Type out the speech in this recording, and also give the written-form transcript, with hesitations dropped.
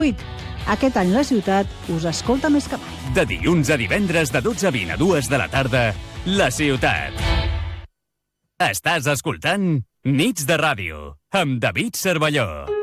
Aquest any la ciutat us escolta més que mai. De dilluns a divendres de 12 a 20 a 2 de la tarda, La Ciutat. Estàs escoltant Nits de Ràdio, amb David Cervelló.